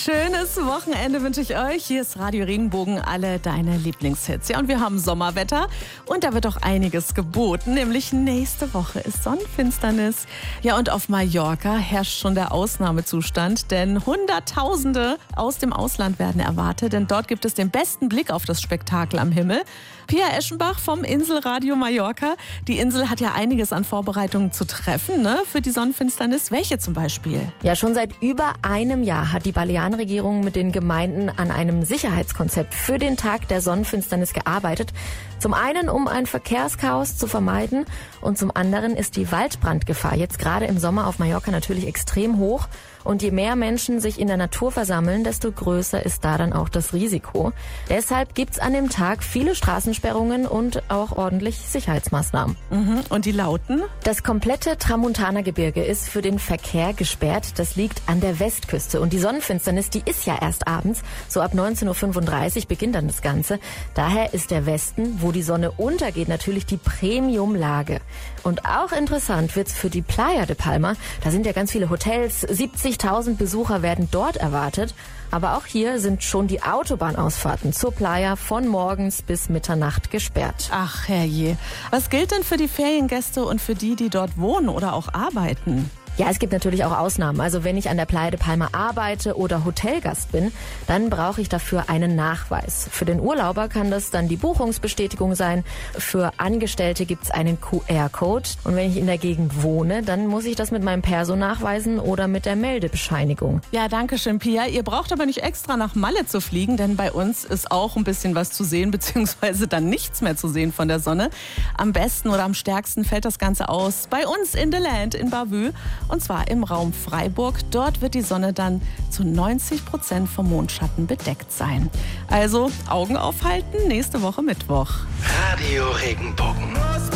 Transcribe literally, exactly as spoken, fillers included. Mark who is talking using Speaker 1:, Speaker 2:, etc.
Speaker 1: Schönes Wochenende wünsche ich euch. Hier ist Radio Regenbogen, alle deine Lieblingshits. Ja, und wir haben Sommerwetter und da wird auch einiges geboten, nämlich nächste Woche ist Sonnenfinsternis. Ja, und auf Mallorca herrscht schon der Ausnahmezustand, denn Hunderttausende aus dem Ausland werden erwartet, denn dort gibt es den besten Blick auf das Spektakel am Himmel. Pia Eschenbach vom Inselradio Mallorca. Die Insel hat ja einiges an Vorbereitungen zu treffen, ne, für die Sonnenfinsternis. Welche zum Beispiel?
Speaker 2: Ja, schon seit über einem Jahr hat die Balearenregierung mit den Gemeinden an einem Sicherheitskonzept für den Tag der Sonnenfinsternis gearbeitet. Zum einen, um ein Verkehrschaos zu vermeiden und zum anderen ist die Waldbrandgefahr jetzt gerade im Sommer auf Mallorca natürlich extrem hoch. Und je mehr Menschen sich in der Natur versammeln, desto größer ist da dann auch das Risiko. Deshalb gibt's an dem Tag viele Straßensperrungen und auch ordentlich Sicherheitsmaßnahmen.
Speaker 1: Mhm. Und die lauten?
Speaker 2: Das komplette Tramontana-Gebirge ist für den Verkehr gesperrt. Das liegt an der Westküste. Und die Sonnenfinsternis, die ist ja erst abends. So ab neunzehn Uhr fünfunddreißig beginnt dann das Ganze. Daher ist der Westen, wo die Sonne untergeht, natürlich die Premium-Lage. Und auch interessant wird's für die Playa de Palma. Da sind ja ganz viele Hotels, siebzigtausend Besucher werden dort erwartet. Aber auch hier sind schon die Autobahnausfahrten zur Playa von morgens bis Mitternacht gesperrt.
Speaker 1: Ach herrje. Was gilt denn für die Feriengäste und für die, die dort wohnen oder auch arbeiten?
Speaker 2: Ja, es gibt natürlich auch Ausnahmen. Also wenn ich an der Playa de Palma arbeite oder Hotelgast bin, dann brauche ich dafür einen Nachweis. Für den Urlauber kann das dann die Buchungsbestätigung sein. Für Angestellte gibt's einen Q R-Code. Und wenn ich in der Gegend wohne, dann muss ich das mit meinem Perso nachweisen oder mit der Meldebescheinigung.
Speaker 1: Ja, danke schön, Pia. Ihr braucht aber nicht extra nach Malle zu fliegen, denn bei uns ist auch ein bisschen was zu sehen, beziehungsweise dann nichts mehr zu sehen von der Sonne. Am besten oder am stärksten fällt das Ganze aus bei uns in The Land in Bavü. Und zwar im Raum Freiburg. Dort wird die Sonne dann zu neunzig Prozent vom Mondschatten bedeckt sein. Also Augen aufhalten, nächste Woche Mittwoch.
Speaker 3: Radio Regenbogen.